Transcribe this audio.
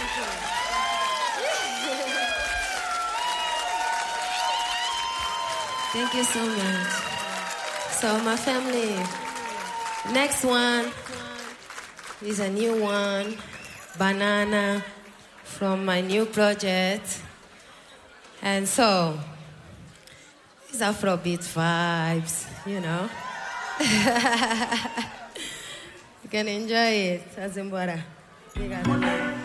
Thank you so much. So my family, next one is a new one, Banana, from my new project. And so, it's Afrobeat vibes, you know. You can enjoy it. Azimbora. Obrigada.